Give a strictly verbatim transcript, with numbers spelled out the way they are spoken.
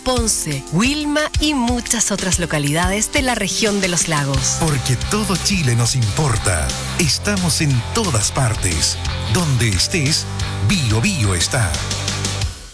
Ponce, Wilma y muchas otras localidades de la región de los lagos. Porque todo Chile nos importa. Estamos en todas partes. Donde estés, Bio Bio está.